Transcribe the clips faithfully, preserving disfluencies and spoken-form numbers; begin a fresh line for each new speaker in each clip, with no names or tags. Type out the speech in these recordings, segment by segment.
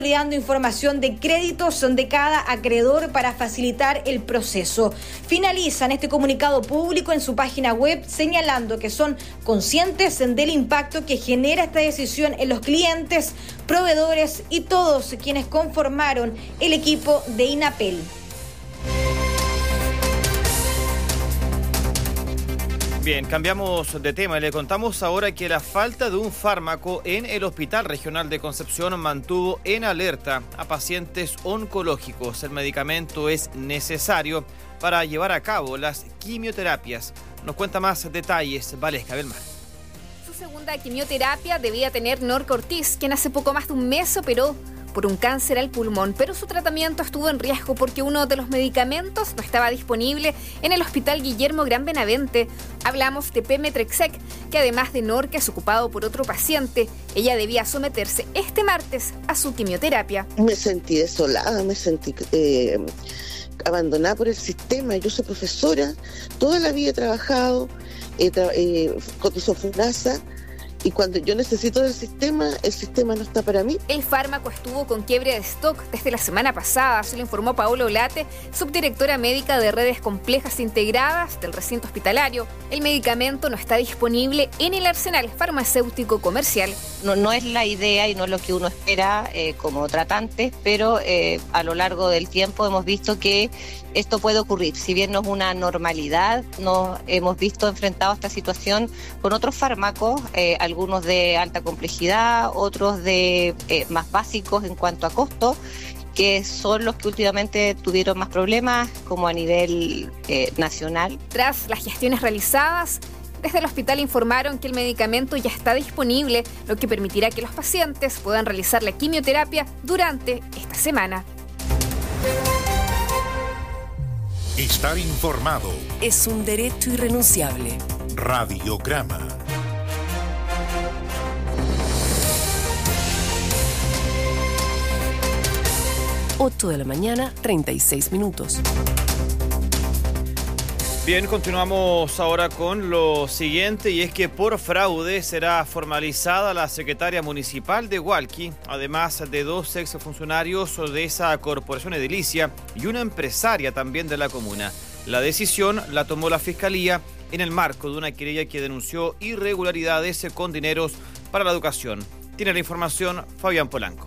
consolidando información de créditos de cada acreedor para facilitar el proceso. Finalizan este comunicado público en su página web señalando que son conscientes del impacto que genera esta decisión en los clientes, proveedores y todos quienes conformaron el equipo de INAPEL.
Bien, cambiamos de tema y le contamos ahora que la falta de un fármaco en el Hospital Regional de Concepción mantuvo en alerta a pacientes oncológicos. El medicamento es necesario para llevar a cabo las quimioterapias. Nos cuenta más detalles Valesca Belmar.
Su segunda quimioterapia debía tener Norca Ortiz, quien hace poco más de un mes operó por un cáncer al pulmón, pero su tratamiento estuvo en riesgo porque uno de los medicamentos no estaba disponible en el Hospital Guillermo Gran Benavente. Hablamos de Pemetrexec, que además de Norca es ocupado por otro paciente. Ella debía someterse este martes a su quimioterapia.
Me sentí desolada, me sentí eh, abandonada por el sistema. Yo soy profesora, toda la vida he trabajado, he tra- eh, cotizo FUNASA. Y cuando yo necesito del sistema, el sistema no está para mí.
El fármaco estuvo con quiebre de stock desde la semana pasada, se lo informó Paola Olate, subdirectora médica de redes complejas integradas del recinto hospitalario. El medicamento no está disponible en el arsenal farmacéutico comercial.
No, no es la idea y no es lo que uno espera eh, como tratante, pero eh, a lo largo del tiempo hemos visto que esto puede ocurrir. Si bien no es una normalidad, nos hemos visto enfrentados a esta situación con otros fármacos, eh, algunos de alta complejidad, otros de eh, más básicos en cuanto a costo, que son los que últimamente tuvieron más problemas, como a nivel eh, nacional.
Tras las gestiones realizadas, desde el hospital informaron que el medicamento ya está disponible, lo que permitirá que los pacientes puedan realizar la quimioterapia durante esta semana.
Estar informado
es un derecho irrenunciable.
Radiograma.
ocho de la mañana, treinta y seis minutos.
Bien, continuamos ahora con lo siguiente, y es que por fraude será formalizada la secretaria municipal de Hualqui, además de dos exfuncionarios de esa corporación edilicia y una empresaria también de la comuna. La decisión la tomó la Fiscalía en el marco de una querella que denunció irregularidades con dineros para la educación. Tiene la información Fabián Polanco.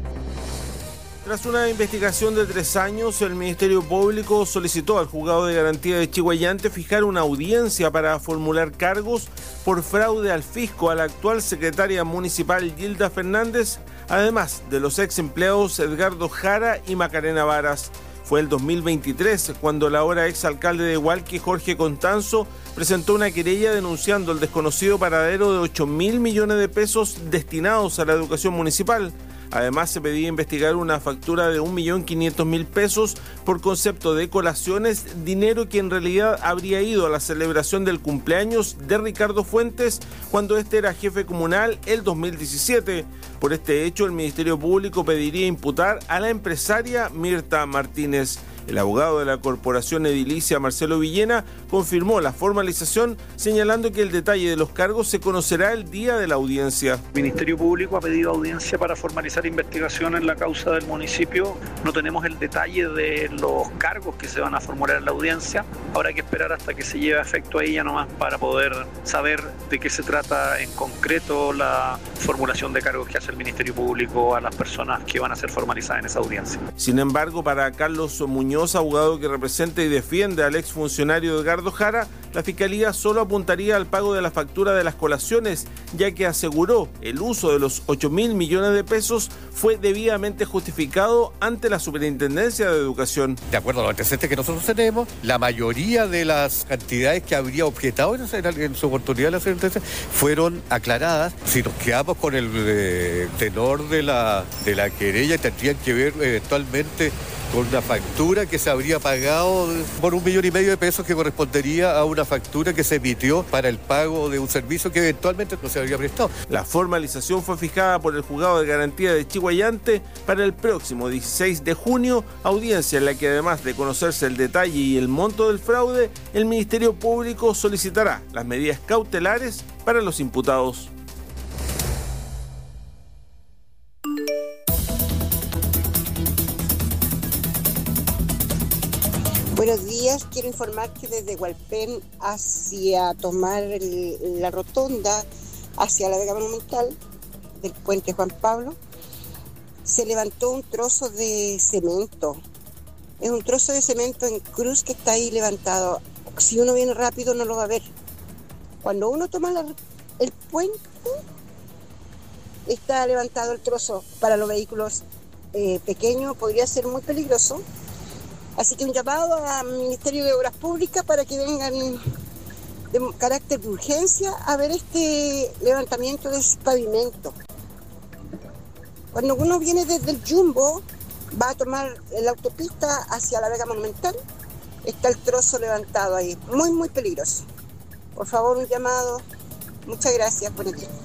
Tras una investigación de tres años, el Ministerio Público solicitó al Juzgado de Garantía de Chiguayante fijar una audiencia para formular cargos por fraude al fisco a la actual secretaria municipal Gilda Fernández, además de los ex empleados Edgardo Jara y Macarena Varas. Fue el dos mil veintitrés cuando el ahora ex alcalde de Hualqui, Jorge Constanzo, presentó una querella denunciando el desconocido paradero de ocho mil millones de pesos destinados a la educación municipal. Además, se pedía investigar una factura de un millón quinientos mil pesos por concepto de colaciones, dinero que en realidad habría ido a la celebración del cumpleaños de Ricardo Fuentes cuando este era jefe comunal el dos mil diecisiete. Por este hecho, el Ministerio Público pediría imputar a la empresaria Mirta Martínez. El abogado de la Corporación Edilicia, Marcelo Villena, confirmó la formalización, señalando que el detalle de los cargos se conocerá el día de la audiencia.
El Ministerio Público ha pedido audiencia para formalizar investigación en la causa del municipio. No tenemos el detalle de los cargos que se van a formular en la audiencia. Habrá que esperar hasta que se lleve a efecto ahí ya nomás para poder saber de qué se trata en concreto la formulación de cargos que hace el Ministerio Público a las personas que van a ser formalizadas en esa audiencia.
Sin embargo, para Carlos Muñoz, abogado que representa y defiende al exfuncionario Edgardo Jara, la Fiscalía solo apuntaría al pago de la factura de las colaciones, ya que aseguró el uso de los ocho mil millones de pesos fue debidamente justificado ante la Superintendencia de Educación.
De acuerdo a los antecedentes que nosotros tenemos, la mayoría de las cantidades que habría objetado en su oportunidad la Superintendencia fueron aclaradas. Si nos quedamos con el eh, tenor de la, de la querella, tendrían que ver eventualmente con una factura que se habría pagado por un millón y medio de pesos, que correspondería a una factura que se emitió para el pago de un servicio que eventualmente no se habría prestado.
La formalización fue fijada por el Juzgado de Garantía de Chiguayante para el próximo dieciséis de junio, audiencia en la que, además de conocerse el detalle y el monto del fraude, el Ministerio Público solicitará las medidas cautelares para los imputados.
Buenos días, quiero informar que desde Hualpén hacia tomar el, la rotonda hacia la Vega Monumental del puente Juan Pablo se levantó un trozo de cemento. Es un trozo de cemento en cruz que está ahí levantado. Si uno viene rápido no lo va a ver. Cuando uno toma la, el puente, está levantado el trozo. Para los vehículos eh, pequeños podría ser muy peligroso. Así que un llamado al Ministerio de Obras Públicas para que vengan de carácter de urgencia a ver este levantamiento de ese pavimento. Cuando uno viene desde el Jumbo, va a tomar la autopista hacia la Vega Monumental, está el trozo levantado ahí, muy muy peligroso. Por favor, un llamado. Muchas gracias por aquí.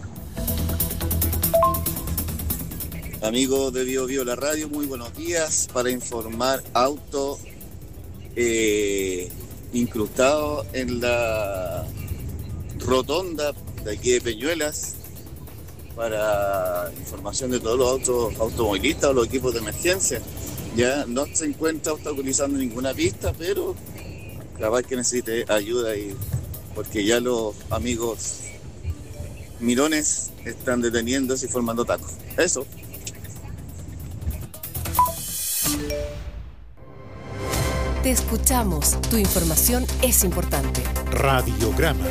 Amigos de Bio Bio La Radio, muy buenos días. Para informar, auto eh, incrustado en la rotonda de aquí de Peñuelas. Para información de todos los autos automovilistas o los equipos de emergencia. Ya no se encuentra obstaculizando ninguna pista, pero capaz que necesite ayuda y porque ya los amigos mirones están deteniéndose y formando tacos. Eso.
Te escuchamos. Tu información es importante.
Radiograma.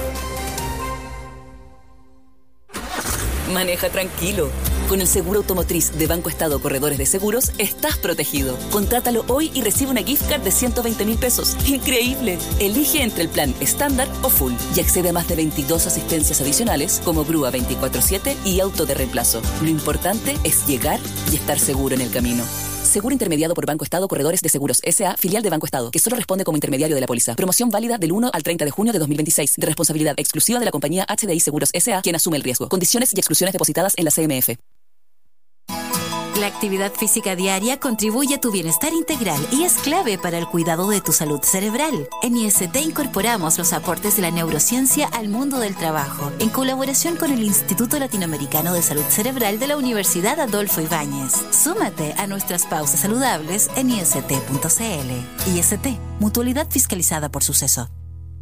Maneja tranquilo. Con el seguro automotriz de Banco Estado Corredores de Seguros, estás protegido. Contrátalo hoy y recibe una gift card de ciento veinte mil pesos. ¡Increíble! Elige entre el plan estándar o full y accede a más de veintidós asistencias adicionales como grúa veinticuatro siete y auto de reemplazo. Lo importante es llegar y estar seguro en el camino. Seguro intermediado por Banco Estado Corredores de Seguros S A, filial de Banco Estado, que solo responde como intermediario de la póliza. Promoción válida del uno al treinta de junio de dos mil veintiséis, de responsabilidad exclusiva de la compañía H D I Seguros S A, quien asume el riesgo. Condiciones y exclusiones depositadas en la C M F.
La actividad física diaria contribuye a tu bienestar integral y es clave para el cuidado de tu salud cerebral. En I S T incorporamos los aportes de la neurociencia al mundo del trabajo, en colaboración con el Instituto Latinoamericano de Salud Cerebral de la Universidad Adolfo Ibáñez. Súmate a nuestras pausas saludables en I S T punto C L. I S T, mutualidad fiscalizada por Suceso.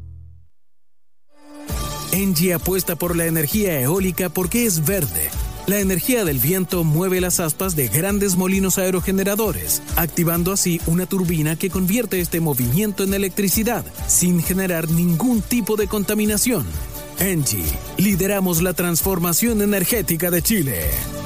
Engie apuesta por la energía eólica porque es verde. La energía del viento mueve las aspas de grandes molinos aerogeneradores, activando así una turbina que convierte este movimiento en electricidad, sin generar ningún tipo de contaminación. Engie, lideramos la transformación energética de Chile.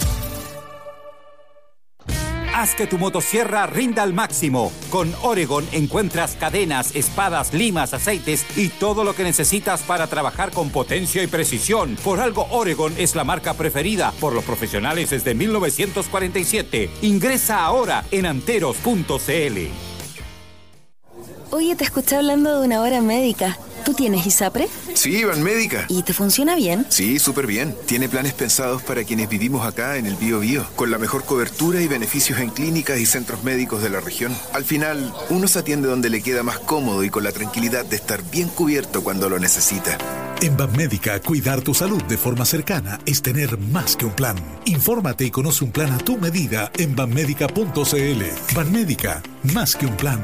Haz que tu motosierra rinda al máximo. Con Oregon encuentras cadenas, espadas, limas, aceites y todo lo que necesitas para trabajar con potencia y precisión. Por algo Oregon es la marca preferida por los profesionales desde mil novecientos cuarenta y siete. Ingresa ahora en anteros punto c l.
Oye, te escuché hablando de una hora médica. ¿Tú tienes ISAPRE?
Sí, Banmédica.
¿Y te funciona bien?
Sí, súper bien. Tiene planes pensados para quienes vivimos acá en el Bío Bío, con la mejor cobertura y beneficios en clínicas y centros médicos de la región. Al final, uno se atiende donde le queda más cómodo y con la tranquilidad de estar bien cubierto cuando lo necesita.
En Banmédica, cuidar tu salud de forma cercana es tener más que un plan. Infórmate y conoce un plan a tu medida en banmédica punto c l. Banmédica, más que un plan.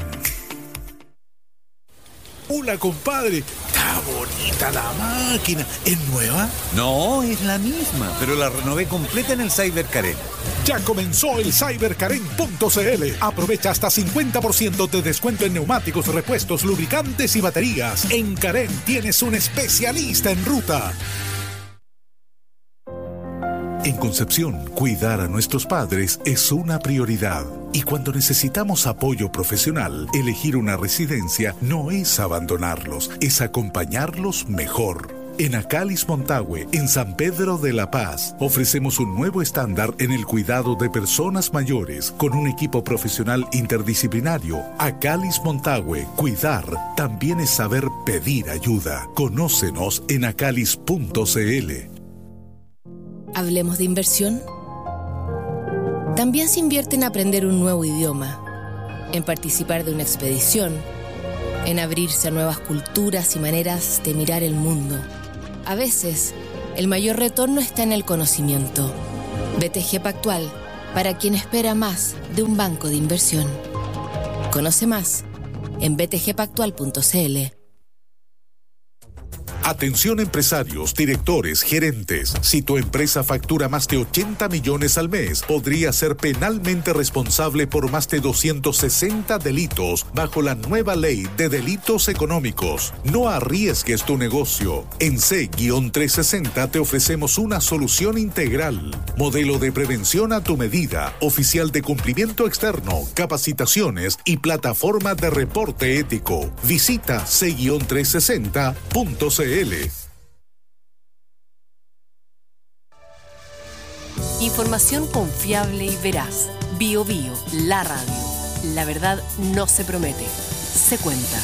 Hola, compadre. Está bonita la máquina. ¿Es nueva?
No, es la misma, pero la renové completa en el Cyber Karen.
Ya comenzó el cyber karen punto c l. Aprovecha hasta cincuenta por ciento de descuento en neumáticos, repuestos, lubricantes y baterías. En Karen tienes un especialista en ruta. En Concepción, cuidar a nuestros padres es una prioridad. Y cuando necesitamos apoyo profesional, elegir una residencia no es abandonarlos, es acompañarlos mejor. En Acalis Montague, en San Pedro de la Paz, ofrecemos un nuevo estándar en el cuidado de personas mayores con un equipo profesional interdisciplinario. Acalis Montague, cuidar también es saber pedir ayuda. Conócenos en acalis punto c l.
Hablemos de inversión. También se invierte en aprender un nuevo idioma, en participar de una expedición, en abrirse a nuevas culturas y maneras de mirar el mundo. A veces, el mayor retorno está en el conocimiento. B T G Pactual, para quien espera más de un banco de inversión. Conoce más en b t g pactual punto c l.
Atención empresarios, directores, gerentes. Si tu empresa factura más de ochenta millones al mes, podría ser penalmente responsable por más de doscientos sesenta delitos bajo la nueva ley de delitos económicos. No arriesgues tu negocio. En C trescientos sesenta te ofrecemos una solución integral. Modelo de prevención a tu medida, oficial de cumplimiento externo, capacitaciones y plataforma de reporte ético. Visita C trescientos sesenta punto c l.
Información confiable y veraz. Bio Bio, la radio. La verdad no se promete, se cuenta.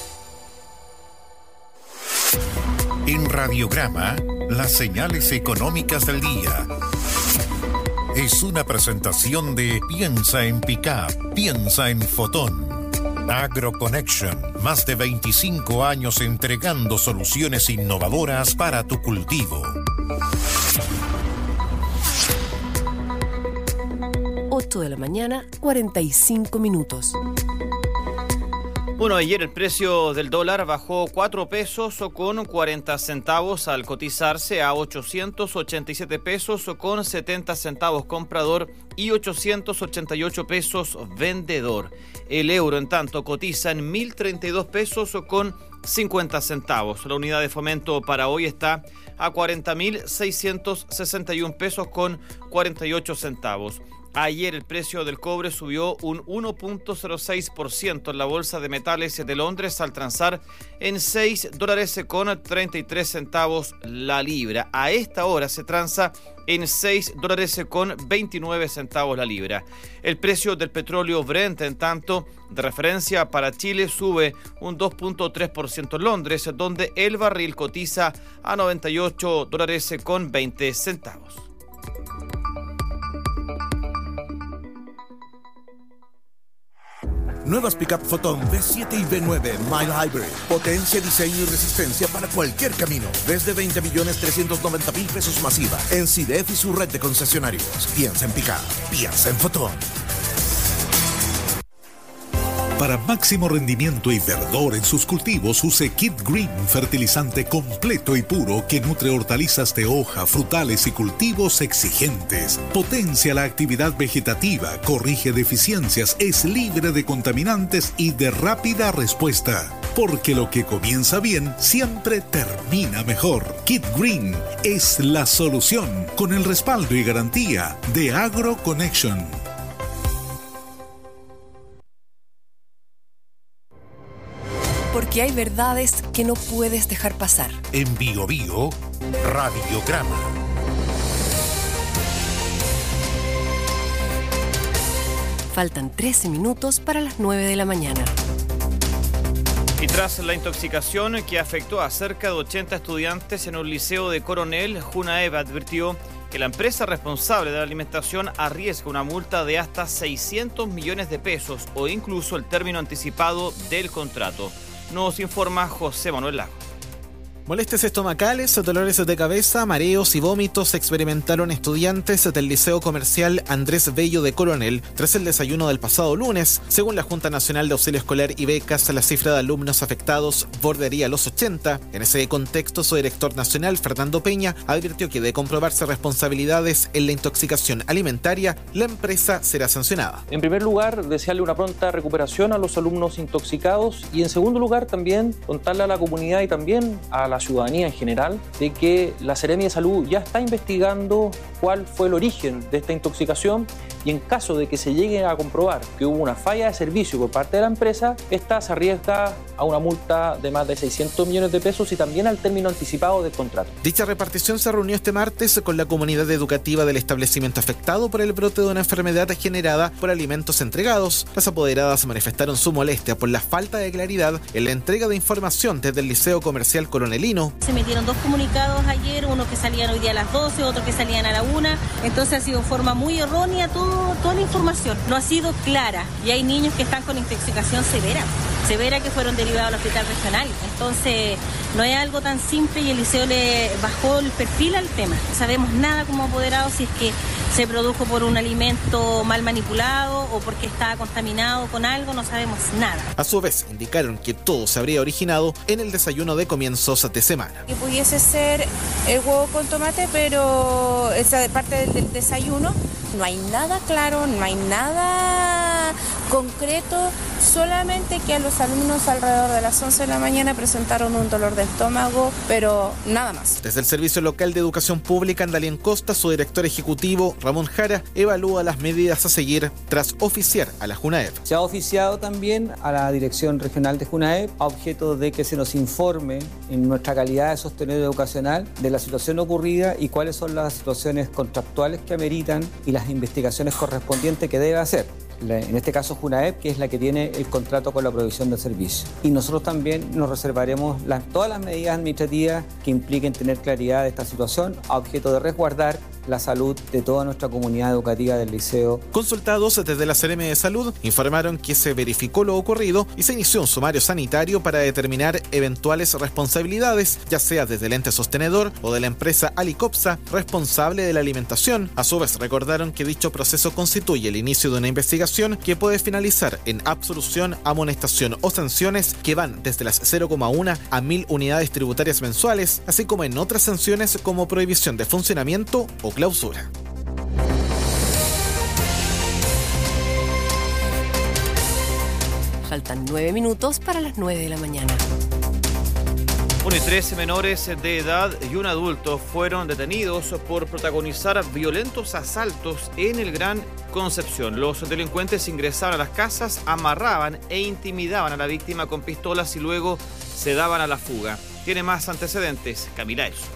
En Radiograma, las señales económicas del día. Es una presentación de Piensa en Pickup, piensa en Fotón. AgroConnection, más de veinticinco años entregando soluciones innovadoras para tu cultivo.
ocho de la mañana, cuarenta y cinco minutos.
Bueno, ayer el precio del dólar bajó cuatro pesos con cuarenta centavos al cotizarse a ochocientos ochenta y siete pesos con setenta centavos comprador y ochocientos ochenta y ocho pesos vendedor. El euro, en tanto, cotiza en mil treinta y dos pesos con cincuenta centavos. La unidad de fomento para hoy está a cuarenta mil seiscientos sesenta y un pesos con cuarenta y ocho centavos. Ayer el precio del cobre subió un uno punto cero seis por ciento en la Bolsa de Metales de Londres al transar en seis dólares con treinta y tres centavos la libra. A esta hora se transa en seis dólares con veintinueve centavos la libra. El precio del petróleo Brent, en tanto, de referencia para Chile, sube un dos punto tres por ciento en Londres, donde el barril cotiza a noventa y ocho dólares con veinte centavos.
Nuevas Pickup Fotón V siete y V nueve Mile Hybrid. Potencia, diseño y resistencia para cualquier camino. Desde veinte millones trescientos noventa mil pesos masiva. En C I D E F y su red de concesionarios. Piensa en Pickup. Piensa en Fotón.
Para máximo rendimiento y verdor en sus cultivos, use Kid Green, fertilizante completo y puro que nutre hortalizas de hoja, frutales y cultivos exigentes. Potencia la actividad vegetativa, corrige deficiencias, es libre de contaminantes y de rápida respuesta. Porque lo que comienza bien siempre termina mejor. Kid Green es la solución, con el respaldo y garantía de AgroConnection.
Porque hay verdades que no puedes dejar pasar.
En Bio Bio, Radiograma.
Faltan trece minutos para las nueve de la mañana.
Y tras la intoxicación que afectó a cerca de ochenta estudiantes en un liceo de Coronel, Junaev advirtió que la empresa responsable de la alimentación arriesga una multa de hasta seiscientos millones de pesos o incluso el término anticipado del contrato. Nos informa José Manuel Lago.
Molestias estomacales, dolores de cabeza, mareos y vómitos experimentaron estudiantes del Liceo Comercial Andrés Bello de Coronel tras el desayuno del pasado lunes. Según la Junta Nacional de Auxilio Escolar y Becas, la cifra de alumnos afectados bordearía los ochenta. En ese contexto, su director nacional, Fernando Peña, advirtió que de comprobarse responsabilidades en la intoxicación alimentaria, la empresa será sancionada.
En primer lugar, desearle una pronta recuperación a los alumnos intoxicados y en segundo lugar también contarle a la comunidad y también a la la ciudadanía en general de que la Seremia de Salud ya está investigando cuál fue el origen de esta intoxicación y en caso de que se llegue a comprobar que hubo una falla de servicio por parte de la empresa, esta se arriesga a una multa de más de seiscientos millones de pesos y también al término anticipado del contrato.
Dicha repartición se reunió este martes con la comunidad educativa del establecimiento afectado por el brote de una enfermedad generada por alimentos entregados. Las apoderadas manifestaron su molestia por la falta de claridad en la entrega de información desde el Liceo Comercial Coronelino.
Se metieron dos comunicados ayer, uno que salían hoy día a las doce, otro que salían a la una, entonces ha sido de forma muy errónea todo, toda la información, no ha sido clara y hay niños que están con intoxicación severa. severas que fueron derivadas al hospital regional. Entonces, no es algo tan simple y el liceo le bajó el perfil al tema. No sabemos nada como apoderados si es que se produjo por un alimento mal manipulado o porque estaba contaminado con algo, no sabemos nada.
A su vez, indicaron que todo se habría originado en el desayuno de comienzos de semana.
Que pudiese ser el huevo con tomate, pero esa parte del, del desayuno. No hay nada claro, no hay nada concreto, solamente que a los alumnos alrededor de las once de la mañana presentaron un dolor de estómago, pero nada más.
Desde el Servicio Local de Educación Pública Andalien Costa, su director ejecutivo, Ramón Jara, evalúa las medidas a seguir tras oficiar a la JUNAEP.
Se ha oficiado también a la Dirección Regional de JUNAEP a objeto de que se nos informe en nuestra calidad de sostenedor educacional de la situación ocurrida y cuáles son las situaciones contractuales que ameritan y las investigaciones correspondientes que debe hacer. En este caso JUNAEP, que es la que tiene el contrato con la provisión del servicio. Y nosotros también nos reservaremos las, todas las medidas administrativas que impliquen tener claridad de esta situación a objeto de resguardar la salud de toda nuestra comunidad educativa del liceo.
Consultados desde la Seremi de Salud, informaron que se verificó lo ocurrido y se inició un sumario sanitario para determinar eventuales responsabilidades, ya sea desde el ente sostenedor o de la empresa Alicopsa, responsable de la alimentación. A su vez, recordaron que dicho proceso constituye el inicio de una investigación que puede finalizar en absolución, amonestación o sanciones que van desde las cero coma uno a mil unidades tributarias mensuales, así como en otras sanciones como prohibición de funcionamiento o clausura.
Faltan nueve minutos para las nueve de la mañana.
Uno y trece menores de edad y un adulto fueron detenidos por protagonizar violentos asaltos en el Gran Concepción. Los delincuentes ingresaban a las casas, amarraban e intimidaban a la víctima con pistolas y luego se daban a la fuga. Tiene más antecedentes, Camila Eso.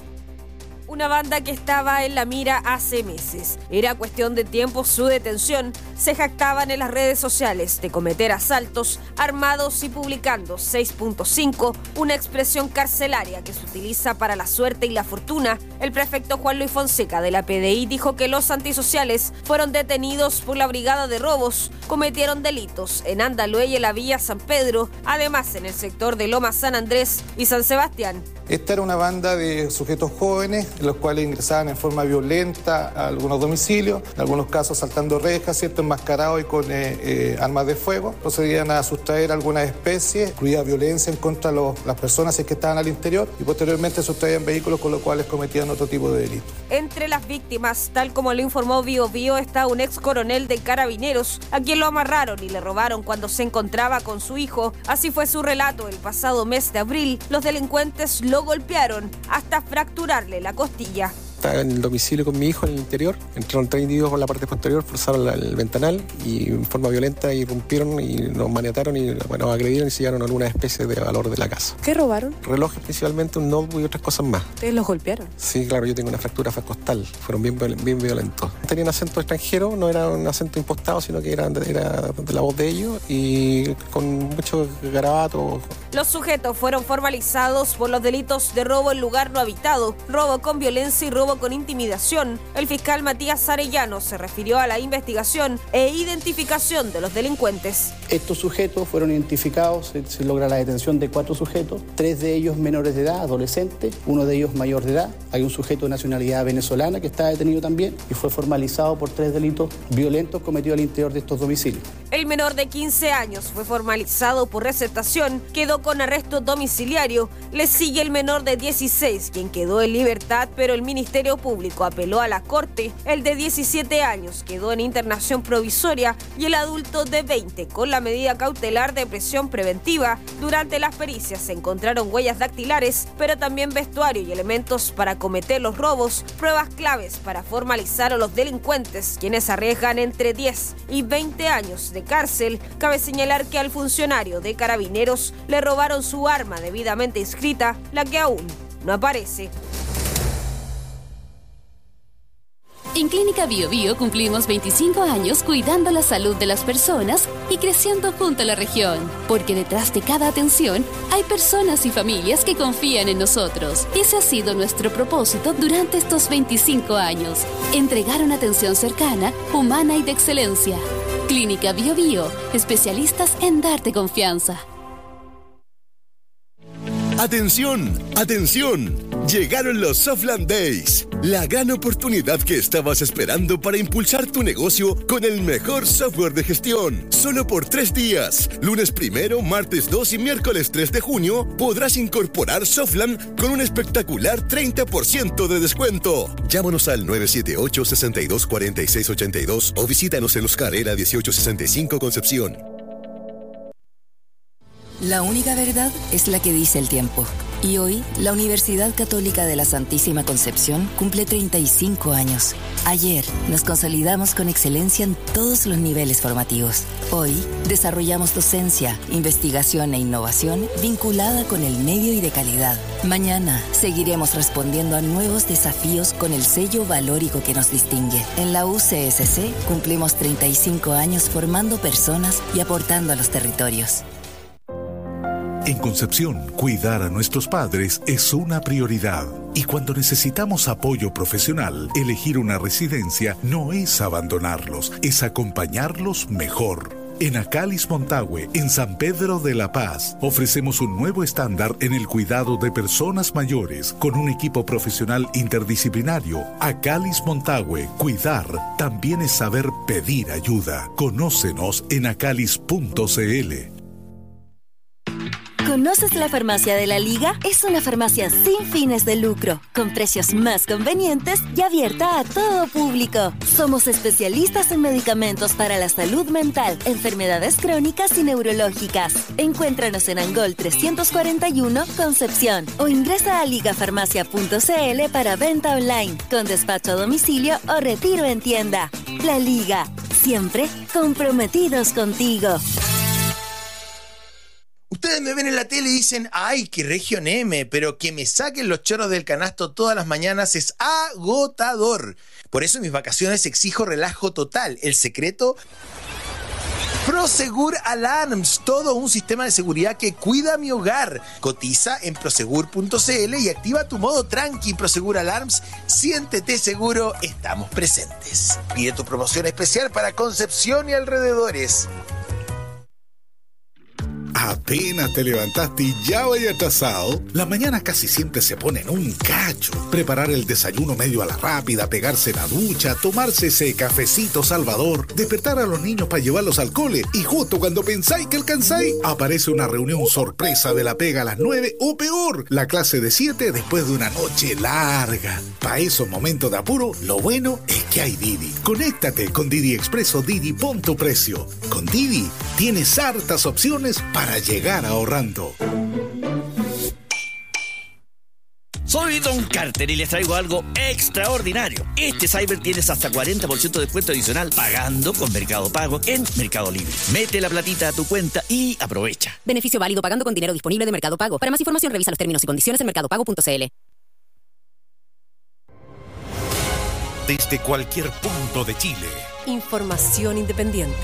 Una banda que estaba en la mira hace meses. Era cuestión de tiempo su detención. Se jactaban en las redes sociales de cometer asaltos armados y publicando seis punto cinco, una expresión carcelaria que se utiliza para la suerte y la fortuna. El prefecto Juan Luis Fonseca de la P D I dijo que los antisociales fueron detenidos por la Brigada de Robos. Cometieron delitos en Andalue y en la Villa San Pedro, además en el sector de Loma San Andrés y San Sebastián.
Esta era una banda de sujetos jóvenes, los cuales ingresaban en forma violenta a algunos domicilios, en algunos casos saltando rejas, ¿cierto?, enmascarados y con eh, eh, armas de fuego. Procedían a sustraer algunas especies, incluida violencia en contra de los, las personas que estaban al interior y posteriormente sustraían vehículos con los cuales cometían otro tipo de delitos.
Entre las víctimas, tal como lo informó Bio Bio, está un ex coronel de Carabineros, a quien lo amarraron y le robaron cuando se encontraba con su hijo. Así fue su relato el pasado mes de abril. Los delincuentes lo golpearon hasta fracturarle la costilla.
Estaba en el domicilio con mi hijo en el interior, entraron tres individuos por la parte posterior, forzaron el ventanal y en forma violenta irrumpieron y nos maniataron y bueno, agredieron y se llevaron alguna especie de valor de la casa.
¿Qué robaron?
Relojes principalmente, un notebook y otras cosas más.
¿Ustedes los golpearon?
Sí, claro, yo tengo una fractura costal, fueron bien, bien violentos. Tenían acento extranjero, no era un acento impostado, sino que era, era de la voz de ellos y con mucho garabato.
Los sujetos fueron formalizados por los delitos de robo en lugar no habitado, robo con violencia y robo con intimidación. El fiscal Matías Arellano se refirió a la investigación e identificación de los delincuentes.
Estos sujetos fueron identificados, se, se logra la detención de cuatro sujetos, tres de ellos menores de edad, adolescentes, uno de ellos mayor de edad. Hay un sujeto de nacionalidad venezolana que está detenido también y fue formalizado por tres delitos violentos cometidos al interior de estos domicilios.
El menor de quince años fue formalizado por receptación, quedó con arresto domiciliario. Le sigue el menor de dieciséis, quien quedó en libertad, pero el Ministerio Público apeló a la Corte. El de diecisiete años quedó en internación provisoria y el adulto de veinte con la medida cautelar de prisión preventiva. Durante las pericias se encontraron huellas dactilares, pero también vestuario y elementos para cometer los robos, pruebas claves para formalizar a los delincuentes, quienes arriesgan entre diez y veinte años de cárcel. Cabe señalar que al funcionario de Carabineros le robaron su arma debidamente inscrita, la que aún no aparece.
En Clínica Bio Bio cumplimos veinticinco años cuidando la salud de las personas y creciendo junto a la región. Porque detrás de cada atención hay personas y familias que confían en nosotros. Ese ha sido nuestro propósito durante estos veinticinco años. Entregar una atención cercana, humana y de excelencia.
Clínica Bio Bio, especialistas en darte confianza.
¡Atención! ¡Atención! Llegaron los Softland Days, la gran oportunidad que estabas esperando para impulsar tu negocio con el mejor software de gestión. Solo por tres días, lunes primero, martes dos y miércoles tres de junio, podrás incorporar Softland con un espectacular treinta por ciento de descuento. Llámanos al nueve siete ocho, seis dos, cuatro seis ocho dos o visítanos en Los Carrera dieciocho sesenta y cinco Concepción.
La única verdad es la que dice el tiempo. Y hoy, la Universidad Católica de la Santísima Concepción cumple treinta y cinco años. Ayer, nos consolidamos con excelencia en todos los niveles formativos. Hoy, desarrollamos docencia, investigación e innovación vinculada con el medio y de calidad. Mañana, seguiremos respondiendo a nuevos desafíos con el sello valórico que nos distingue. En la U C S C, cumplimos treinta y cinco años formando personas y aportando a los territorios.
En Concepción, cuidar a nuestros padres es una prioridad. Y cuando necesitamos apoyo profesional, elegir una residencia no es abandonarlos, es acompañarlos mejor. En Acalis Montague, en San Pedro de la Paz, ofrecemos un nuevo estándar en el cuidado de personas mayores con un equipo profesional interdisciplinario. Acalis Montague, cuidar también es saber pedir ayuda. Conócenos en acalis punto c l.
¿Conoces la Farmacia de la Liga? Es una farmacia sin fines de lucro, con precios más convenientes y abierta a todo público. Somos especialistas en medicamentos para la salud mental, enfermedades crónicas y neurológicas. Encuéntranos en Angol trescientos cuarenta y uno, Concepción, o ingresa a ligafarmacia punto c l para venta online, con despacho a domicilio o retiro en tienda. La Liga, siempre comprometidos contigo.
Ustedes me ven en la tele y dicen, ay, qué región M, pero que me saquen los choros del canasto todas las mañanas es agotador. Por eso en mis vacaciones exijo relajo total. El secreto, Prosegur Alarms, todo un sistema de seguridad que cuida mi hogar. Cotiza en prosegur punto c l y activa tu modo tranqui. Prosegur Alarms, siéntete seguro, estamos presentes. Pide tu promoción especial para Concepción y alrededores.
Apenas te levantaste y ya vaya atrasado. La mañana casi siempre se pone en un cacho. Preparar el desayuno medio a la rápida, pegarse la ducha, tomarse ese cafecito salvador, despertar a los niños para llevarlos al cole y justo cuando pensáis que alcanzáis, aparece una reunión sorpresa de la pega a las nueve o peor, la clase de siete después de una noche larga. Para esos momentos de apuro, lo bueno es que hay Didi. Conéctate con Didi Express o Didi pon tu precio. Con Didi tienes hartas opciones para Para llegar ahorrando.
Soy Don Carter y les traigo algo extraordinario. Este Cyber tienes hasta cuarenta por ciento de descuento adicional pagando con Mercado Pago en Mercado Libre. Mete la platita a tu cuenta y aprovecha.
Beneficio válido pagando con dinero disponible de Mercado Pago. Para más información revisa los términos y condiciones en mercado pago punto c l.
Desde cualquier punto de Chile.
Información independiente.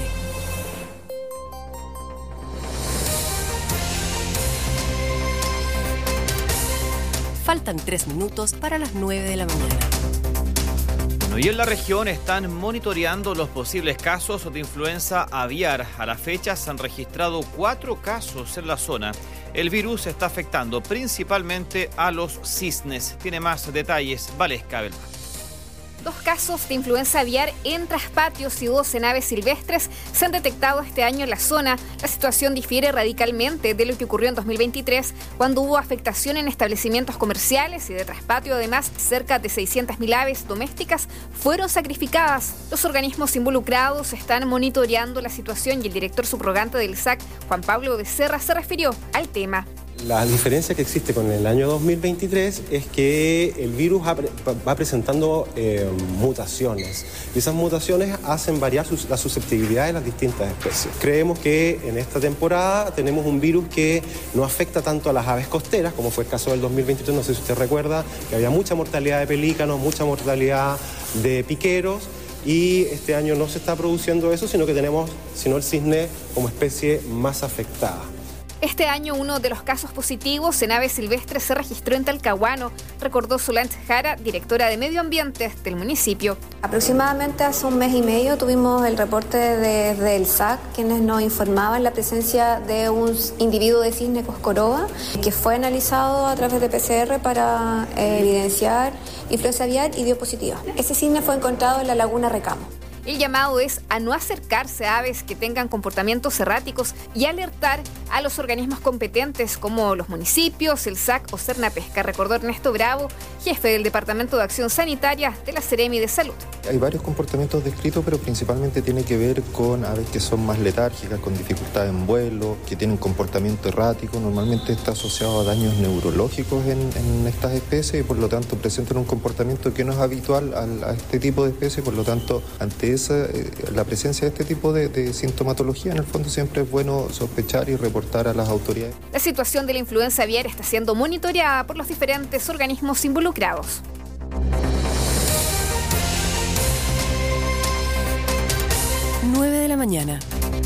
Faltan tres minutos para las nueve de la mañana.
Bueno, y en la región están monitoreando los posibles casos de influenza aviar. A la fecha se han registrado cuatro casos en la zona. El virus está afectando principalmente a los cisnes. Tiene más detalles Valesca Belmán.
Dos casos de influenza aviar en traspatios y dos en aves silvestres se han detectado este año en la zona. La situación difiere radicalmente de lo que ocurrió en dos mil veintitrés, cuando hubo afectación en establecimientos comerciales y de traspatio. Además, cerca de seiscientas mil aves domésticas fueron sacrificadas. Los organismos involucrados están monitoreando la situación y el director subrogante del S A C, Juan Pablo Becerra, se refirió al tema.
La diferencia que existe con el año dos mil veintitrés es que el virus va presentando eh, mutaciones. Y esas mutaciones hacen variar sus, la susceptibilidad de las distintas especies. Creemos que en esta temporada tenemos un virus que no afecta tanto a las aves costeras, como fue el caso del dos mil veintitrés. No sé si usted recuerda que había mucha mortalidad de pelícanos, mucha mortalidad de piqueros. Y este año no se está produciendo eso, sino que tenemos, sino el cisne como especie más afectada.
Este año uno de los casos positivos en aves silvestres se registró en Talcahuano, recordó Solange Jara, directora de Medio Ambiente del municipio.
Aproximadamente hace un mes y medio tuvimos el reporte desde el S A C, quienes nos informaban la presencia de un individuo de cisne coscoroa que fue analizado a través de P C R para eh, evidenciar influenza aviar y dio positiva. Ese cisne fue encontrado en la laguna Recamo.
El llamado es a no acercarse a aves que tengan comportamientos erráticos y alertar a los organismos competentes como los municipios, el S A C o Cernapesca, recordó Ernesto Bravo, jefe del Departamento de Acción Sanitaria de la Seremi de Salud.
Hay varios comportamientos descritos, pero principalmente tiene que ver con aves que son más letárgicas, con dificultad en vuelo, que tienen un comportamiento errático. Normalmente está asociado a daños neurológicos en, en estas especies y por lo tanto presentan un comportamiento que no es habitual a, a este tipo de especies. Por lo tanto, ante esa, la presencia de este tipo de, de sintomatología, en el fondo siempre es bueno sospechar y reportar a las autoridades.
La situación de la influenza aviar está siendo monitoreada por los diferentes organismos involucrados.
nueve de la mañana.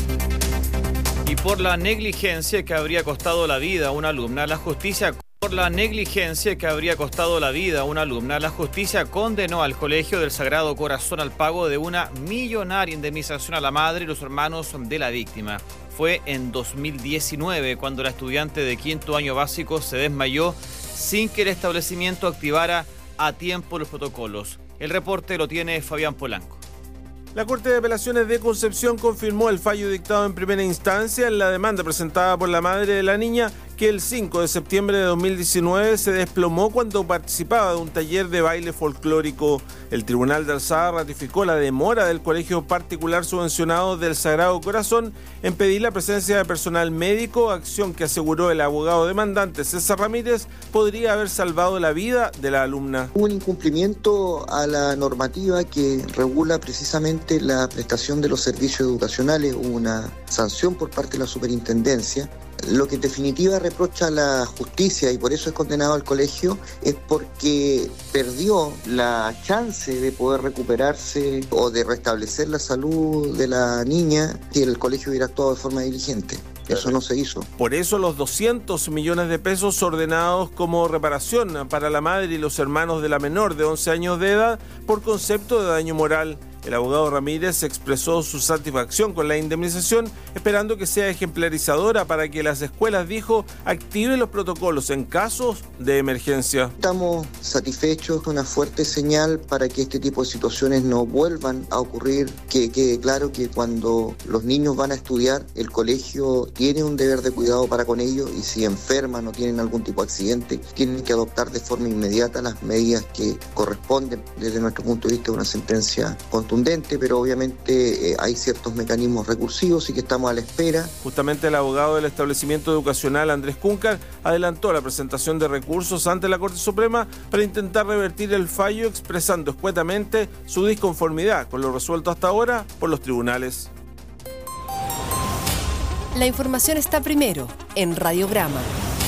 Y por la negligencia que habría costado la vida a una alumna, la justicia... Por la negligencia que habría costado la vida a una alumna, la justicia condenó al Colegio del Sagrado Corazón al pago de una millonaria indemnización a la madre y los hermanos de la víctima. Fue en dos mil diecinueve cuando la estudiante de quinto año básico se desmayó sin que el establecimiento activara a tiempo los protocolos. El reporte lo tiene Fabián Polanco.
La Corte de Apelaciones de Concepción confirmó el fallo dictado en primera instancia en la demanda presentada por la madre de la niña, que el cinco de septiembre de dos mil diecinueve se desplomó cuando participaba de un taller de baile folclórico. El Tribunal de Alzada ratificó la demora del Colegio Particular Subvencionado del Sagrado Corazón en pedir la presencia de personal médico, acción que aseguró el abogado demandante César Ramírez podría haber salvado la vida de la alumna.
Hubo un incumplimiento a la normativa que regula precisamente la prestación de los servicios educacionales, hubo una sanción por parte de la superintendencia. Lo que en definitiva reprocha la justicia y por eso es condenado al colegio es porque perdió la chance de poder recuperarse o de restablecer la salud de la niña si el colegio hubiera actuado de forma diligente. Eso no se hizo.
Por eso los doscientos millones de pesos ordenados como reparación para la madre y los hermanos de la menor de once años de edad por concepto de daño moral. El abogado Ramírez expresó su satisfacción con la indemnización, esperando que sea ejemplarizadora para que las escuelas, dijo, activen los protocolos en casos de emergencia.
Estamos satisfechos con una fuerte señal para que este tipo de situaciones no vuelvan a ocurrir, que quede claro que cuando los niños van a estudiar, el colegio tiene un deber de cuidado para con ellos y si enferman o tienen algún tipo de accidente, tienen que adoptar de forma inmediata las medidas que corresponden desde nuestro punto de vista de una sentencia contundente. Pero obviamente eh, hay ciertos mecanismos recursivos y que estamos a la espera.
Justamente el abogado del establecimiento educacional Andrés Cúncar adelantó la presentación de recursos ante la Corte Suprema para intentar revertir el fallo, expresando escuetamente su disconformidad con lo resuelto hasta ahora por los tribunales.
La información está primero en Radiograma.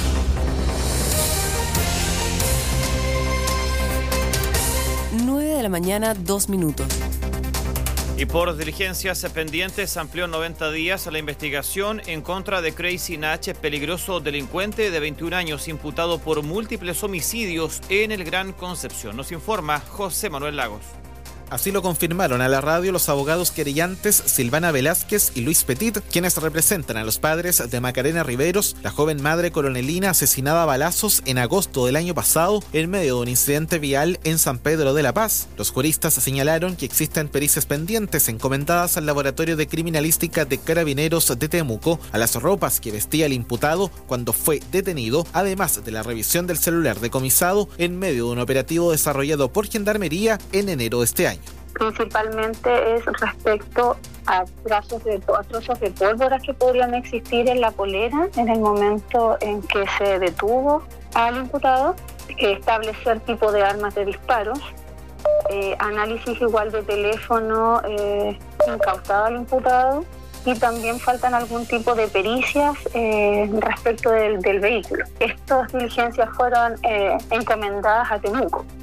nueve de la mañana, dos minutos.
Y por diligencias pendientes amplió noventa días a la investigación en contra de Crazy Nach, peligroso delincuente de veintiún años imputado por múltiples homicidios en el Gran Concepción. Nos informa José Manuel Lagos.
Así lo confirmaron a la radio los abogados querellantes Silvana Velázquez y Luis Petit, quienes representan a los padres de Macarena Riveros, la joven madre coronelina asesinada a balazos en agosto del año pasado en medio de un incidente vial en San Pedro de la Paz. Los juristas señalaron que existen pericias pendientes encomendadas al Laboratorio de Criminalística de Carabineros de Temuco, a las ropas que vestía el imputado cuando fue detenido, además de la revisión del celular decomisado en medio de un operativo desarrollado por Gendarmería en enero de este año.
Principalmente es respecto a trazos de, a trozos de pólvora que podrían existir en la polera en el momento en que se detuvo al imputado, establecer tipo de armas de disparos, eh, análisis igual de teléfono eh, incautado al imputado y también faltan algún tipo de pericias eh, respecto del, del vehículo. Estas diligencias fueron eh, encomendadas a Temuco.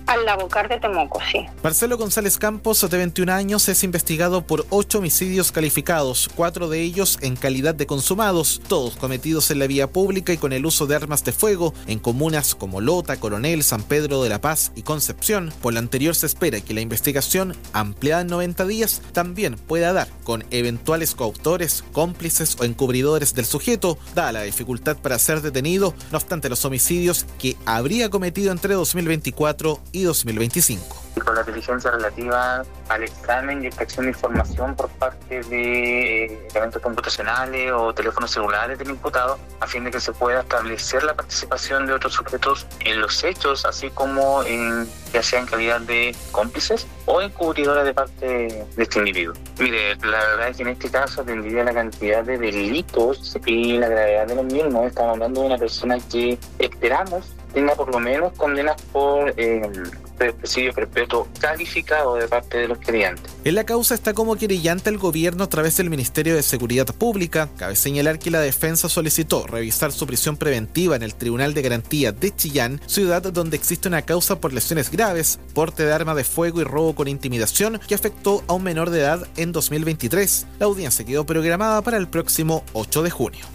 Al Labocar de Temuco, sí.
Marcelo González Campos, de veintiún años, es investigado por ocho homicidios calificados, cuatro de ellos en calidad de consumados, todos cometidos en la vía pública y con el uso de armas de fuego en comunas como Lota, Coronel, San Pedro de la Paz y Concepción. Por lo anterior, se espera que la investigación, ampliada en noventa días, también pueda dar con eventuales coautores, cómplices o encubridores del sujeto, dada la dificultad para ser detenido, no obstante los homicidios que habría cometido entre dos mil veinticuatro y dos mil veinticinco.
Con la diligencia relativa al examen y extracción de información por parte de eh, elementos computacionales o teléfonos celulares del imputado, a fin de que se pueda establecer la participación de otros sujetos en los hechos, así como en, ya sea en calidad de cómplices o encubridores de parte de este individuo. Mire, la verdad es que en este caso, atendido a la cantidad de delitos y la gravedad de los mismos, estamos hablando de una persona que esperamos tenga por lo menos condenas por eh, presidio perpetuo calificado de parte de los querellantes.
En la causa está como querellante el gobierno a través del Ministerio de Seguridad Pública. Cabe señalar que la defensa solicitó revisar su prisión preventiva en el Tribunal de Garantía de Chillán, ciudad donde existe una causa por lesiones graves, porte de arma de fuego y robo con intimidación que afectó a un menor de edad en dos mil veintitrés. La audiencia quedó programada para el próximo ocho de junio.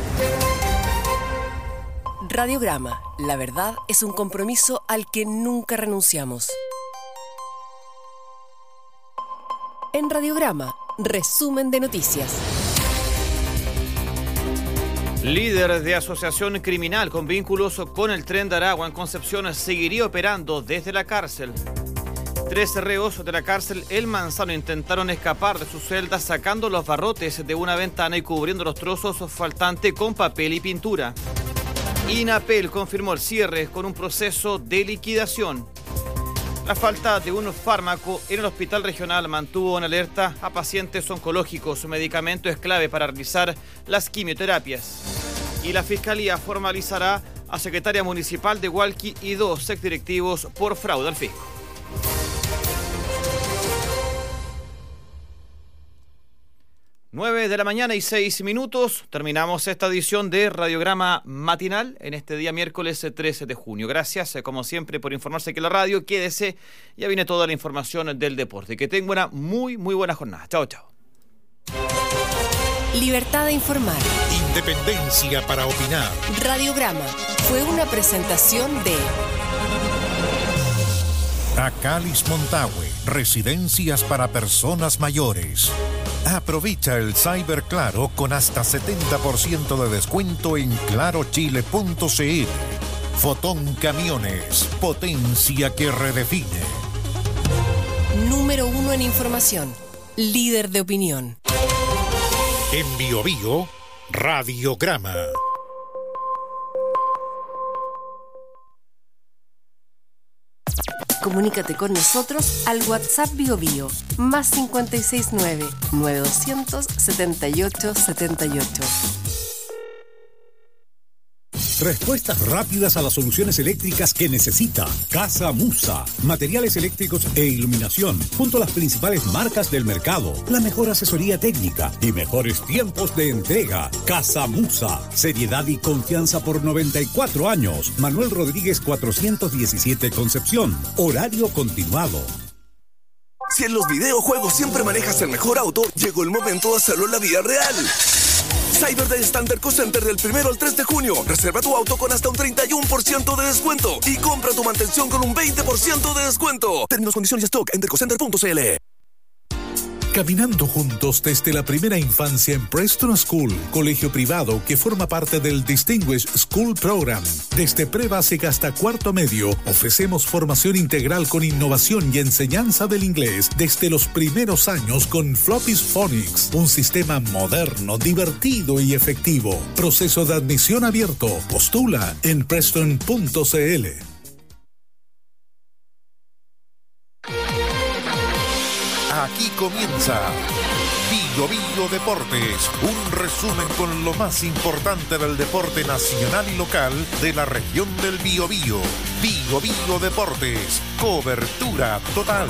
Radiograma. La verdad es un compromiso al que nunca renunciamos. En Radiograma, resumen de noticias.
Líder de asociación criminal con vínculos con el Tren de Aragua en Concepción seguiría operando desde la cárcel. Tres reos de la cárcel El Manzano intentaron escapar de sus celdas sacando los barrotes de una ventana y cubriendo los trozos faltantes con papel y pintura. INAPEL confirmó el cierre con un proceso de liquidación. La falta de un fármaco en el hospital regional mantuvo en alerta a pacientes oncológicos. Su medicamento es clave para realizar las quimioterapias. Y la Fiscalía formalizará a secretaria municipal de Hualqui y dos exdirectivos por fraude al fisco. nueve de la mañana y seis minutos. Terminamos esta edición de Radiograma Matinal en este día miércoles trece de junio. Gracias, como siempre, por informarse aquí en la radio. Quédese, ya viene toda la información del deporte. Que tenga una muy, muy buena jornada. Chao, chao.
Libertad de informar.
Independencia para opinar.
Radiograma fue una presentación de
Acalis Montague, residencias para personas mayores. Aprovecha el Cyber Claro con hasta setenta por ciento de descuento en claro chile punto c l. Fotón Camiones, potencia que redefine.
Número uno en información, líder de opinión.
En Bio Bio, Radiograma.
Comunícate con nosotros al WhatsApp Bio Bio, más cinco seis nueve, nueve dos cero cero, siete ocho siete ocho.
Respuestas rápidas a las soluciones eléctricas que necesita. Casa Musa. Materiales eléctricos e iluminación, junto a las principales marcas del mercado. La mejor asesoría técnica y mejores tiempos de entrega. Casa Musa. Seriedad y confianza por noventa y cuatro años. Manuel Rodríguez cuatrocientos diecisiete Concepción. Horario continuado.
Si en los videojuegos siempre manejas el mejor auto, llegó el momento de hacerlo en la vida real. Cyber Day Standard Co Center del primero al tres de junio. Reserva tu auto con hasta un treinta y uno por ciento de descuento y compra tu mantención con un veinte por ciento de descuento. Términos, condiciones y stock en dercocenter punto c l.
Caminando juntos desde la primera infancia en Preston School, colegio privado que forma parte del Distinguished School Program. Desde pre-básica hasta cuarto medio, ofrecemos formación integral con innovación y enseñanza del inglés desde los primeros años con Floppy's Phonics, un sistema moderno, divertido y efectivo. Proceso de admisión abierto. Postula en preston punto c l.
Aquí comienza Bio Bio Deportes, un resumen con lo más importante del deporte nacional y local de la región del Biobío. Bio Bio Deportes, cobertura total.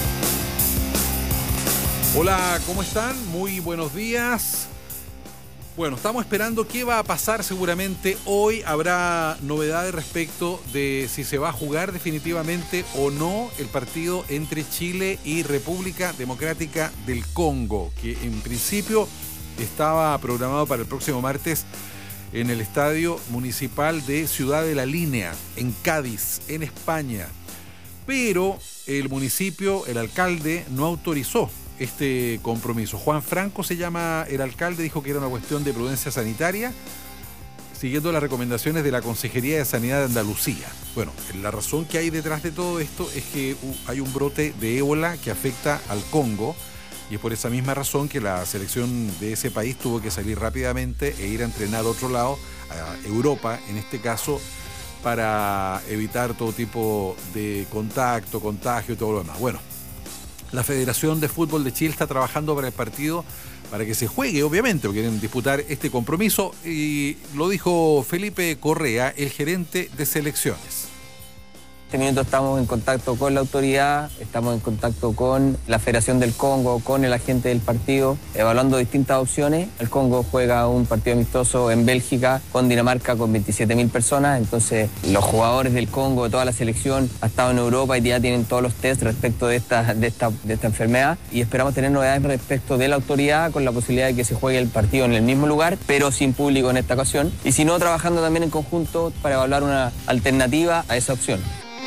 Hola, ¿cómo están? Muy buenos días.
Bueno, estamos esperando qué va a pasar seguramente. Hoy habrá novedades respecto de si se va a jugar definitivamente o no el partido entre Chile y República Democrática del Congo, que en principio estaba programado para el próximo martes en el Estadio Municipal de Ciudad de la Línea, en Cádiz, en España. Pero el municipio, el alcalde, no autorizó este compromiso. Juan Franco se llama el alcalde, dijo que era una cuestión de prudencia sanitaria, siguiendo las recomendaciones de la Consejería de Sanidad de Andalucía. Bueno, la razón que hay detrás de todo esto es que hay un brote de ébola que afecta al Congo, y es por esa misma razón que la selección de ese país tuvo que salir rápidamente e ir a entrenar a otro lado, a Europa en este caso, para evitar todo tipo de contacto, contagio y todo lo demás. Bueno, la Federación de Fútbol de Chile está trabajando para el partido, para que se juegue, obviamente, porque quieren disputar este compromiso, y lo dijo Felipe Correa, el gerente de selecciones.
En este minuto estamos en contacto con la autoridad, estamos en contacto con la Federación del Congo, con el agente del partido, evaluando distintas opciones. El Congo juega un partido amistoso en Bélgica con Dinamarca con veintisiete mil personas, entonces los jugadores del Congo, de toda la selección, han estado en Europa y ya tienen todos los test respecto de esta, de esta, de esta enfermedad, y esperamos tener novedades respecto de la autoridad con la posibilidad de que se juegue el partido en el mismo lugar, pero sin público en esta ocasión, y si no, trabajando también en conjunto para evaluar una alternativa a esa opción.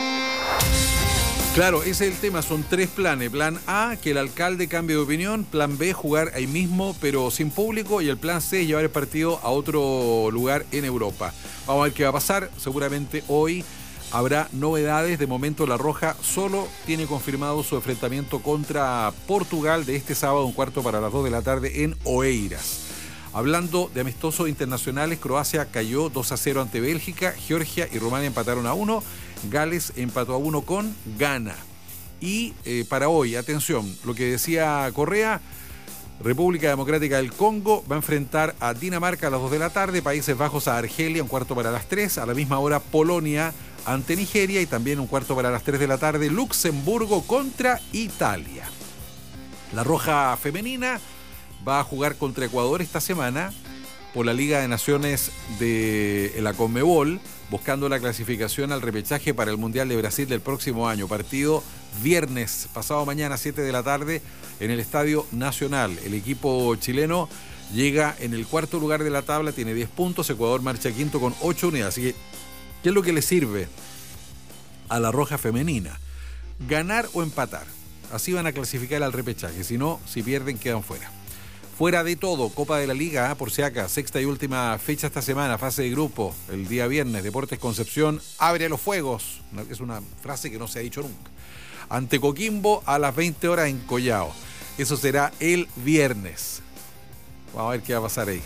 Claro, ese es el tema, son tres planes. Plan A, que el alcalde cambie de opinión. Plan B, jugar ahí mismo, pero sin público. Y el plan C, llevar el partido a otro lugar en Europa. Vamos a ver qué va a pasar. Seguramente hoy habrá novedades. De momento, La Roja solo tiene confirmado su enfrentamiento contra Portugal de este sábado, un cuarto para las dos de la tarde en Oeiras. Hablando de amistosos internacionales, Croacia cayó dos a cero ante Bélgica, Georgia y Rumania empataron a uno, Gales empató a uno con Ghana. Y eh, para hoy, atención, lo que decía Correa, República Democrática del Congo va a enfrentar a Dinamarca a las dos de la tarde, Países Bajos a Argelia, un cuarto para las tres, a la misma hora Polonia ante Nigeria, y también un cuarto para las tres de la tarde, Luxemburgo contra Italia. La Roja femenina va a jugar contra Ecuador esta semana por la Liga de Naciones de la Conmebol, buscando la clasificación al repechaje para el Mundial de Brasil del próximo año. Partido viernes, pasado mañana, siete de la tarde, en el Estadio Nacional. El equipo chileno llega en el cuarto lugar de la tabla, tiene diez puntos, Ecuador marcha quinto con ocho unidades. Así que, ¿qué es lo que le sirve a la Roja femenina? Ganar o empatar. Así van a clasificar al repechaje, si no, si pierden quedan fuera. Fuera de todo, Copa de la Liga, por si acaso, sexta y última fecha esta semana, fase de grupo, el día viernes, Deportes Concepción abre los fuegos, es una frase que no se ha dicho nunca, ante Coquimbo a las veinte horas en Collao. Eso será el viernes. Vamos a ver qué va a pasar ahí.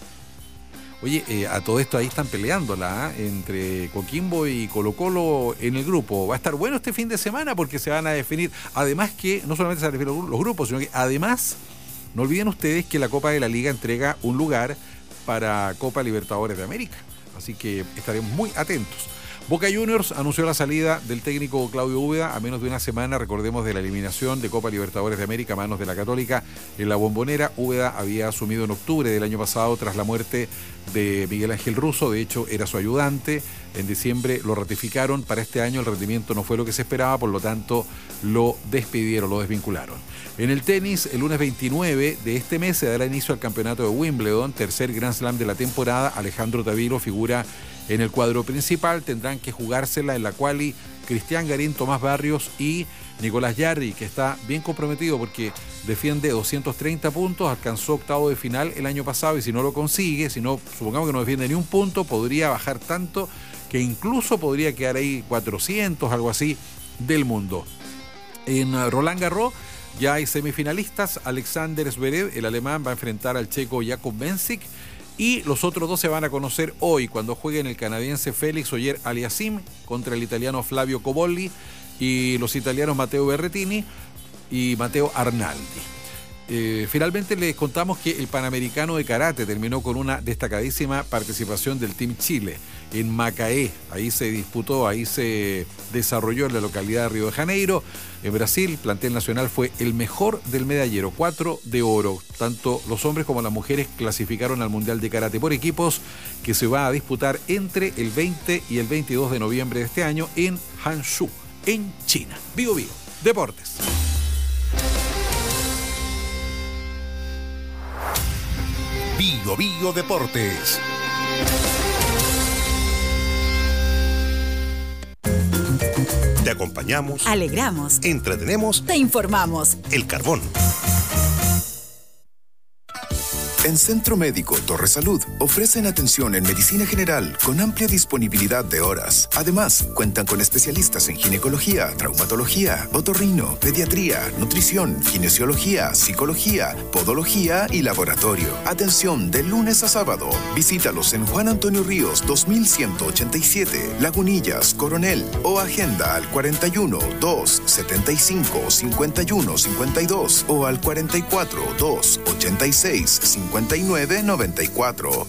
Oye, eh, a todo esto ahí están peleándola, ¿eh? Entre Coquimbo y Colo Colo en el grupo. Va a estar bueno este fin de semana porque se van a definir, además que no solamente se van a definir los grupos, sino que además, no olviden ustedes que la Copa de la Liga entrega un lugar para Copa Libertadores de América. Así que estaremos muy atentos. Boca Juniors anunció la salida del técnico Claudio Úbeda a menos de una semana, recordemos, de la eliminación de Copa Libertadores de América a manos de la Católica en la Bombonera. Úbeda había asumido en octubre del año pasado tras la muerte de Miguel Ángel Russo, de hecho era su ayudante. En diciembre lo ratificaron, para este año el rendimiento no fue lo que se esperaba, por lo tanto lo despidieron, lo desvincularon. En el tenis, el lunes veintinueve de este mes se dará inicio al campeonato de Wimbledon, tercer Grand Slam de la temporada. Alejandro Tavilo figura en el cuadro principal, tendrán que jugársela en la quali Cristian Garín, Tomás Barrios y Nicolás Jarry, que está bien comprometido porque defiende doscientos treinta puntos, alcanzó octavo de final el año pasado y si no lo consigue, si no, supongamos que no defiende ni un punto, podría bajar tanto que incluso podría quedar ahí cuatrocientos, algo así, del mundo. En Roland Garros ya hay semifinalistas. Alexander Zverev, el alemán, va a enfrentar al checo Jakub Mensik, y los otros dos se van a conocer hoy cuando jueguen el canadiense Félix Auger-Aliassime contra el italiano Flavio Cobolli y los italianos Matteo Berrettini y Matteo Arnaldi. Eh, finalmente les contamos que el Panamericano de Karate terminó con una destacadísima participación del Team Chile en Macaé. Ahí se disputó, ahí se desarrolló en la localidad de Río de Janeiro. En Brasil, el plantel nacional fue el mejor del medallero, cuatro de oro. Tanto los hombres como las mujeres clasificaron al Mundial de Karate por equipos, que se va a disputar entre el veinte y el veintidós de noviembre de este año en Hangzhou, en China. Vivo Vivo, Deportes.
Bio Bio Deportes. Te acompañamos,
alegramos,
entretenemos,
te informamos.
El Carbón.
En Centro Médico Torre Salud ofrecen atención en medicina general con amplia disponibilidad de horas. Además, cuentan con especialistas en ginecología, traumatología, otorrino, pediatría, nutrición, kinesiología, psicología, podología y laboratorio. Atención de lunes a sábado. Visítalos en Juan Antonio Ríos dos mil ciento ochenta y siete, Lagunillas, Coronel, o agenda al cuarenta y uno, dos, setenta y cinco, cincuenta y uno, cincuenta y dos o al cuarenta y cuatro, dos, ochenta y seis, cincuenta y nueve, noventa y cuatro.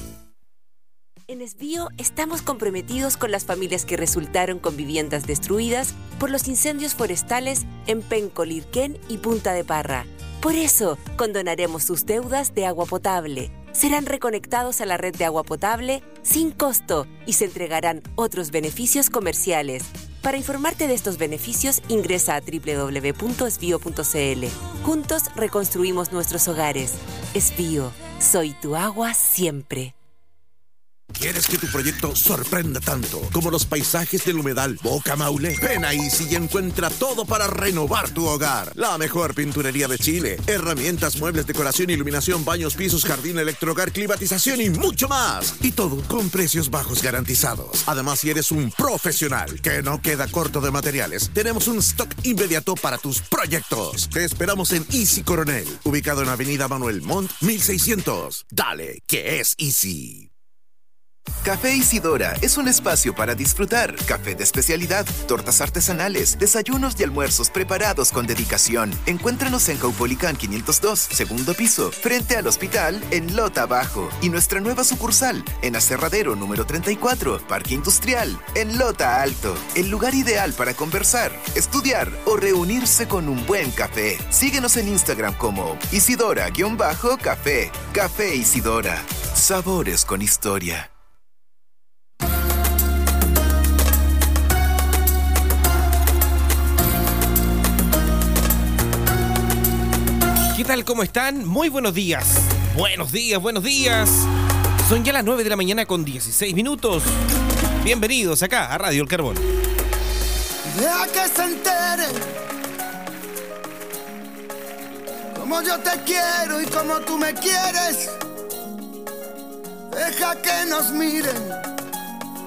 En Esbío estamos comprometidos con las familias que resultaron con viviendas destruidas por los incendios forestales en Penco, Lirquén y Punta de Parra. Por eso, condonaremos sus deudas de agua potable. Serán reconectados a la red de agua potable sin costo y se entregarán otros beneficios comerciales. Para informarte de estos beneficios, ingresa a doble u doble u doble u punto esbío punto c l. Juntos reconstruimos nuestros hogares. Esbío, soy tu agua siempre.
¿Quieres que tu proyecto sorprenda tanto como los paisajes del humedal Boca Maule? Ven a Easy y encuentra todo para renovar tu hogar. La mejor pinturería de Chile, herramientas, muebles, decoración, iluminación, baños, pisos, jardín, electrohogar, climatización y mucho más. Y todo con precios bajos garantizados. Además, si eres un profesional que no queda corto de materiales, tenemos un stock inmediato para tus proyectos. Te esperamos en Easy Coronel, ubicado en Avenida Manuel Montt, mil seiscientos. Dale, que es Easy.
Café Isidora es un espacio para disfrutar. Café de especialidad, tortas artesanales, desayunos y almuerzos preparados con dedicación. Encuéntranos en Caupolicán quinientos dos, segundo piso, frente al hospital, en Lota Bajo. Y nuestra nueva sucursal, en Aserradero número treinta y cuatro, Parque Industrial, en Lota Alto. El lugar ideal para conversar, estudiar o reunirse con un buen café. Síguenos en Instagram como Isidora-Café. Café Isidora. Sabores con historia.
¿Qué tal? ¿Cómo están? Muy buenos días. Buenos días, buenos días. Son ya las nueve de la mañana con dieciséis minutos. Bienvenidos acá a Radio El Carbón.
Deja que se enteren como yo te quiero y como tú me quieres. Deja que nos miren